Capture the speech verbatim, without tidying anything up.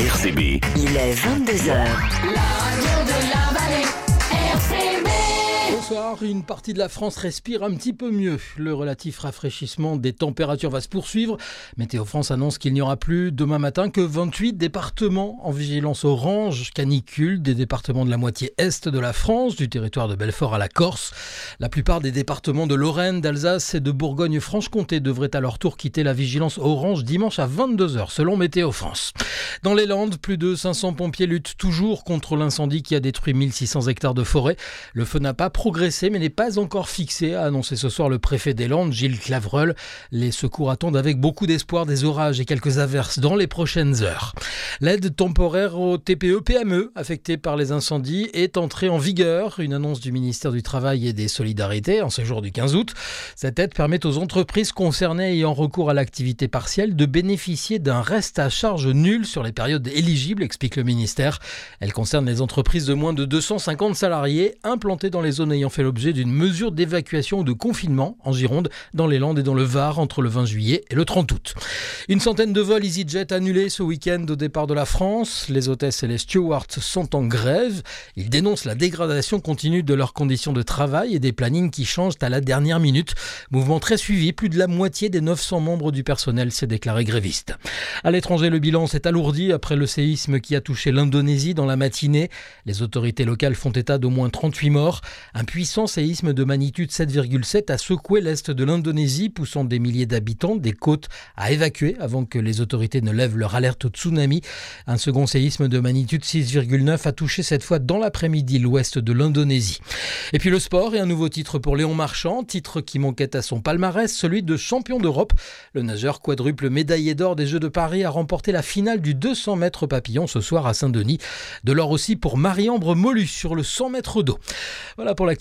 R C B. Il est vingt-deux heures. La radio de la vallée, R C B. Bonsoir, une partie de la France respire un petit peu mieux. Le relatif rafraîchissement des températures va se poursuivre. Météo France annonce qu'il n'y aura plus demain matin que vingt-huit départements en vigilance orange canicule, des départements de la moitié est de la France, du territoire de Belfort à la Corse. La plupart des départements de Lorraine, d'Alsace et de Bourgogne-Franche-Comté devraient à leur tour quitter la vigilance orange dimanche à vingt-deux heures selon Météo France. Dans les Landes, plus de cinq cents pompiers luttent toujours contre l'incendie qui a détruit mille six cents hectares de forêt. Le feu n'a pas progressé mais n'est pas encore fixé, a annoncé ce soir le préfet des Landes, Gilles Clavreul. Les secours attendent avec beaucoup d'espoir des orages et quelques averses dans les prochaines heures. L'aide temporaire aux T P E P M E affectés par les incendies est entrée en vigueur. Une annonce du ministère du Travail et des Solidarités en ce jour du quinze août. Cette aide permet aux entreprises concernées ayant recours à l'activité partielle de bénéficier d'un reste à charge nul sur les périodes éligibles, explique le ministère. Elle concerne les entreprises de moins de deux cent cinquante salariés implantées dans les zones ayant fait l'objet d'une mesure d'évacuation ou de confinement en Gironde, dans les Landes et dans le Var entre le vingt juillet et le trente août. Une centaine de vols EasyJet annulés ce week-end au départ de la France. Les hôtesses et les stewards sont en grève. Ils dénoncent la dégradation continue de leurs conditions de travail et des plannings qui changent à la dernière minute. Mouvement très suivi, plus de la moitié des neuf cents membres du personnel s'est déclaré gréviste. À l'étranger, le bilan s'est alourdi après le séisme qui a touché l'Indonésie dans la matinée. Les autorités locales font état d'au moins trente-huit morts. Un puissant séisme de magnitude sept virgule sept a secoué l'est de l'Indonésie, poussant des milliers d'habitants des côtes à évacuer avant que les autorités ne lèvent leur alerte au tsunami. Un second séisme de magnitude six virgule neuf a touché cette fois dans l'après-midi l'ouest de l'Indonésie. Et puis le sport et un nouveau titre pour Léon Marchand, titre qui manquait à son palmarès, celui de champion d'Europe. Le nageur quadruple médaillé d'or des Jeux de Paris a remporté la finale du deux cents mètres papillon ce soir à Saint-Denis. De l'or aussi pour Marie-Ambre Molus sur le cent mètres d'eau. Voilà pour l'actualité.